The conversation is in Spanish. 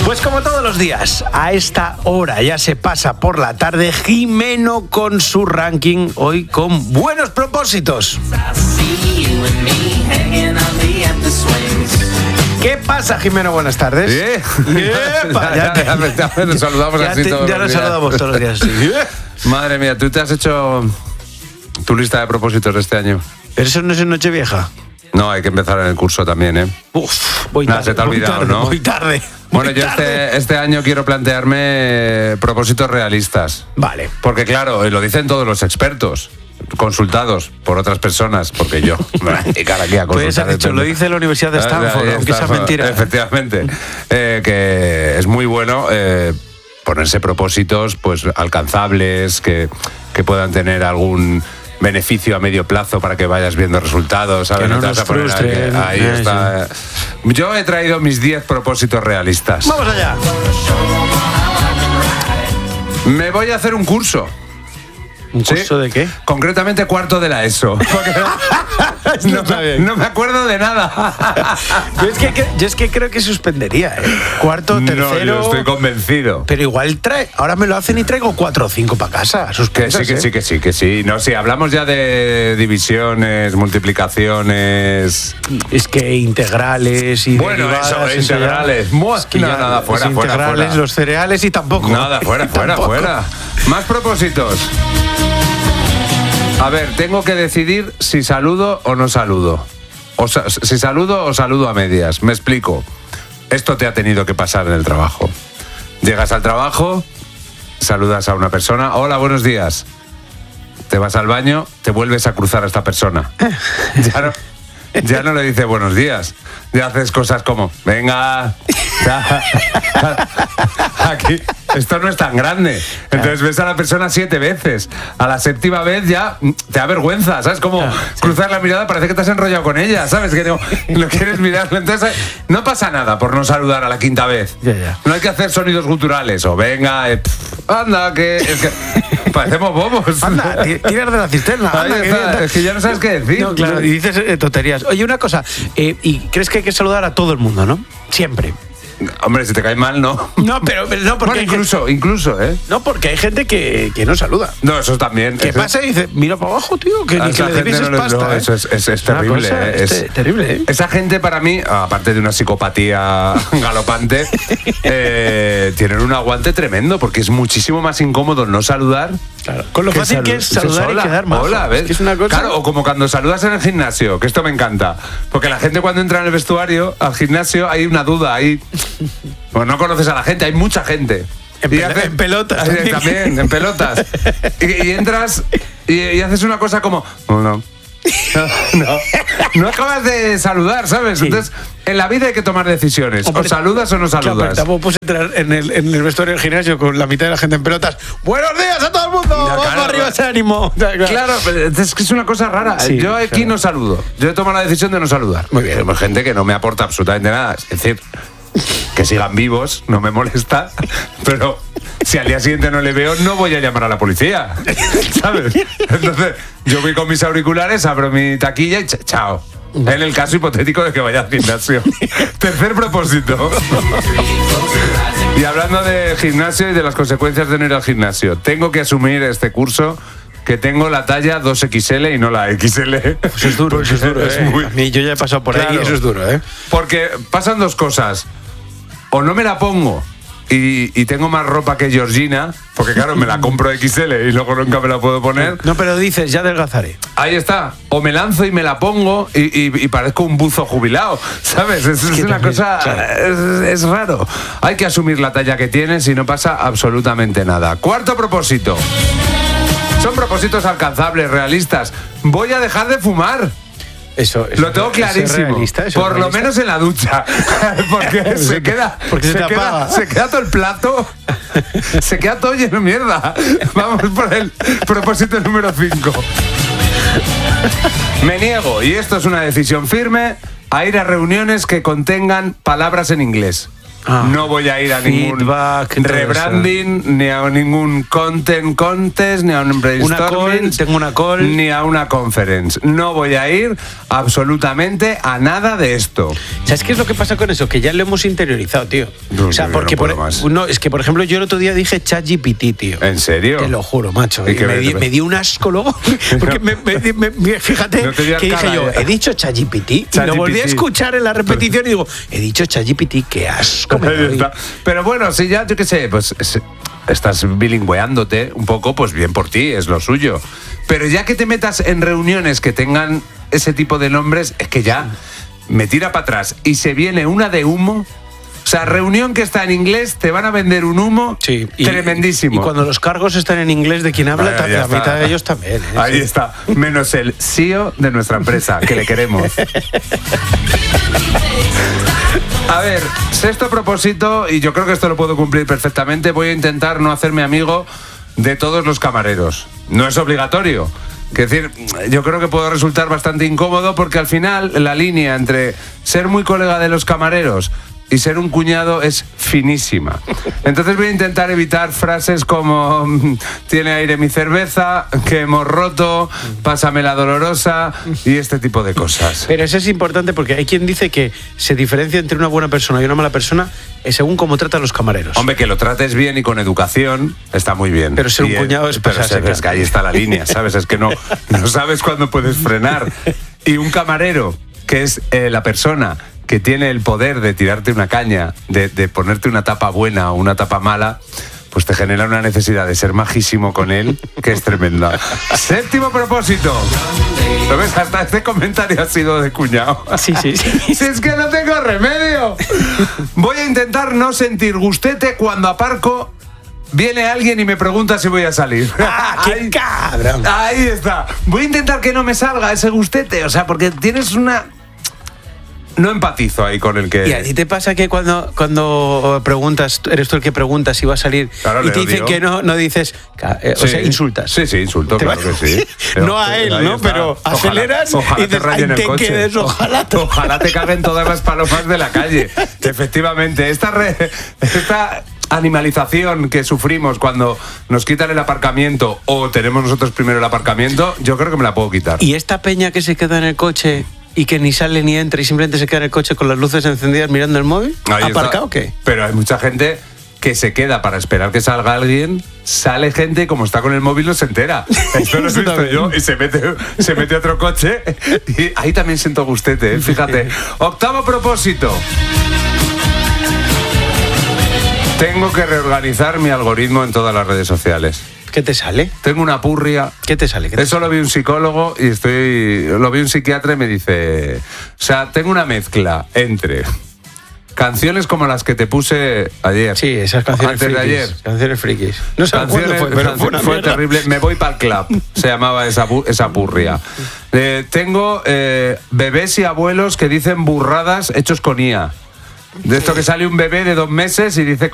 Pues como todos los días, a esta hora ya se pasa por la tarde Jimeno con su ranking, hoy con buenos propósitos. ¿Qué pasa, Jimeno? Buenas tardes. Nos saludamos así todos los días. Ya nos saludamos todos los días. Sí. Madre mía, ¿tú te has hecho tu lista de propósitos de este año? Pero eso no es en Nochevieja. No, hay que empezar en el curso también, ¿eh? Voy tarde. Se te ha olvidado, ¿no? Voy tarde. Bueno, yo este año quiero plantearme propósitos realistas. Vale. Porque claro, lo dicen todos los expertos, consultados por otras personas, porque yo me voy a dedicar aquí a consultar. Pues lo dice la Universidad de Stanford, aunque sea mentira. Efectivamente, que es muy bueno ponerse propósitos pues alcanzables, que puedan tener algún beneficio a medio plazo para que vayas viendo resultados, ¿sabes? Que no te vas nos a poner frustren. ahí está. Sí. Yo he traído mis 10 propósitos realistas. ¡Vamos allá! Me voy a hacer un curso. ¿Un curso de qué? Concretamente cuarto de la ESO. No me acuerdo de nada. Yo es que creo que suspendería, ¿eh? Cuarto, tercero. No, yo estoy convencido. Pero igual ahora me lo hacen y traigo 4 o 5 para casa. Que sí. No, sí, hablamos ya de divisiones, multiplicaciones. Es que integrales y bueno, derivadas, eso, integrales. Es que nada, fuera. Los cereales y tampoco. Nada, fuera. Más propósitos. A ver, tengo que decidir si saludo o no saludo. Si saludo o saludo a medias. Me explico. Esto te ha tenido que pasar en el trabajo. Llegas al trabajo, saludas a una persona. Hola, buenos días. Te vas al baño, te vuelves a cruzar a esta persona. Ya no le dices buenos días. Ya haces cosas como, venga. Aquí, esto no es tan grande. Entonces ves a la persona 7 veces. A la 7ª vez ya te da vergüenza, ¿sabes? Como cruzar la mirada, parece que te has enrollado con ella, ¿sabes? Que no quieres mirarlo. Entonces no pasa nada por no saludar a la 5ª vez. Ya. No hay que hacer sonidos guturales o venga, anda, es que parecemos bobos. Anda, tiras de la cisterna. Anda, es que ya no sabes qué decir. No, claro, y dices tonterías. Oye, una cosa, y crees que hay que saludar a todo el mundo, ¿no? Siempre. Hombre, si te cae mal, no. No, pero no, porque bueno, incluso, ¿eh? No, porque hay gente que no saluda. No, eso también. ¿Qué pasa? Y dice, mira para abajo, tío, que ni que le debes pasta. No, eso es terrible. Es terrible, ¿eh? Esa gente, para mí, aparte de una psicopatía galopante, tienen un aguante tremendo, porque es muchísimo más incómodo no saludar. Claro. Con lo fácil que es saludar y quedar mal. Hola, ¿ves? Es que es una cosa... Claro, o como cuando saludas en el gimnasio, que esto me encanta. Porque la gente cuando entra en el vestuario, al gimnasio, hay una duda, pues no conoces a la gente, hay mucha gente. En pelotas. También, en pelotas. Y entras y haces una cosa como... No acabas de saludar, ¿sabes? Sí. Entonces, en la vida hay que tomar decisiones. O saludas o no saludas. Claro, tampoco puedes entrar en el vestuario del gimnasio con la mitad de la gente en pelotas. ¡Buenos días a todo el mundo! ¡Vamos para arriba ese ánimo! Claro, es que es una cosa rara. Sí, yo aquí no saludo. Yo he tomado la decisión de no saludar. Muy bien. Hay gente que no me aporta absolutamente nada. Es decir, que sigan vivos, no me molesta, pero si al día siguiente no le veo, no voy a llamar a la policía, ¿sabes? Entonces, yo voy con mis auriculares, abro mi taquilla y chao. En el caso hipotético de que vaya al gimnasio. Tercer propósito. Y hablando de gimnasio y de las consecuencias de no ir al gimnasio, tengo que asumir este curso que tengo la talla 2XL y no la XL. Eso es duro, A mí yo ya he pasado por ahí y eso es duro, ¿eh? Porque pasan dos cosas. O no me la pongo y tengo más ropa que Georgina, porque claro, me la compro XL y luego nunca me la puedo poner. No, pero dices, ya adelgazaré. Ahí está. O me lanzo y me la pongo y parezco un buzo jubilado, ¿sabes? Es una también, cosa... Claro. Es raro. Hay que asumir la talla que tienes y no pasa absolutamente nada. Cuarto propósito. Son propósitos alcanzables, realistas. Voy a dejar de fumar. Eso lo tengo clarísimo. Por lo menos en la ducha. Porque se queda todo el plato. Se queda todo lleno de mierda. Vamos por el propósito número 5. Me niego, y esto es una decisión firme, a ir a reuniones que contengan palabras en inglés. No voy a ir a ningún feedback, rebranding, ni a ningún content contest, ni a un brainstorming. Tengo una call. Ni a una conference. No voy a ir absolutamente a nada de esto. ¿Sabes qué es lo que pasa con eso? Que ya lo hemos interiorizado, tío. No, o sea, yo porque no puedo más. no, es que por ejemplo yo el otro día dije ChatGPT, tío. ¿En serio? Te lo juro, macho. ¿Y Y qué me dio un asco luego. Porque fíjate No te dio que dije cara, yo, he dicho ChatGPT. Y lo volví a escuchar en la repetición y digo, he dicho ChatGPT, qué asco me doy. Pero bueno, si ya, yo qué sé, pues estás bilingüeándote un poco, pues bien por ti, es lo suyo. Pero ya que te metas en reuniones que tengan ese tipo de nombres, es que ya me tira para atrás y se viene una de humo. O sea, reunión que está en inglés, te van a vender un humo tremendísimo. Y cuando los cargos están en inglés de quien habla, la mitad de ellos también. Ahí está, menos el CEO de nuestra empresa, que le queremos. A ver, sexto propósito, y yo creo que esto lo puedo cumplir perfectamente, voy a intentar no hacerme amigo de todos los camareros. No es obligatorio. Es decir, yo creo que puedo resultar bastante incómodo porque al final la línea entre ser muy colega de los camareros y ser un cuñado es finísima. Entonces voy a intentar evitar frases como tiene aire mi cerveza, que hemos roto, pásame la dolorosa y este tipo de cosas. Pero eso es importante porque hay quien dice que se diferencia entre una buena persona y una mala persona según cómo trata a los camareros. Hombre, que lo trates bien y con educación está muy bien. Pero ser un cuñado es pasarse. Pero es que ahí está la línea, ¿sabes? Es que no sabes cuándo puedes frenar. Y un camarero, que es la persona que tiene el poder de tirarte una caña, de ponerte una tapa buena o una tapa mala, pues te genera una necesidad de ser majísimo con él, que es tremenda. Séptimo propósito. ¿Lo ves? Hasta este comentario ha sido de cuñado. Sí. Si es que no tengo remedio. Voy a intentar no sentir gustete cuando aparco. Viene alguien y me pregunta si voy a salir. ¡Qué cabrón! Ahí está. Voy a intentar que no me salga ese gustete. O sea, porque tienes una... No empatizo ahí con el que... ¿Y a ti te pasa que cuando preguntas, eres tú el que pregunta si va a salir, claro, y te dicen que no dices, o sea, insultas? Sí, insulto, claro que sí. No a él, ¿no? Está. Pero aceleras ojalá y dices, te rayen el coche. Quedes, ojalá te caguen todas las palomas de la calle. Efectivamente, esta animalización que sufrimos cuando nos quitan el aparcamiento o tenemos nosotros primero el aparcamiento, yo creo que me la puedo quitar. ¿Y esta peña que se queda en el coche y que ni sale ni entra y simplemente se queda en el coche con las luces encendidas mirando el móvil? ¿Aparcado o qué? Pero hay mucha gente que se queda para esperar que salga alguien, sale gente y como está con el móvil no se entera. Esto lo he visto yo y se mete otro coche y ahí también siento gustete, fíjate. Octavo propósito. Tengo que reorganizar mi algoritmo en todas las redes sociales. ¿Qué te sale? Tengo una purria. ¿Qué te sale? Eso lo vi un psicólogo y lo vi un psiquiatra y me dice... O sea, tengo una mezcla entre canciones como las que te puse ayer. Sí, esas canciones antes frikis. De ayer. Canciones frikis. No sé cuándo fue, pero fue terrible. Me voy para el club, se llamaba esa purria. Tengo bebés y abuelos que dicen burradas hechos con IA. De esto que sale un bebé de 2 meses y dice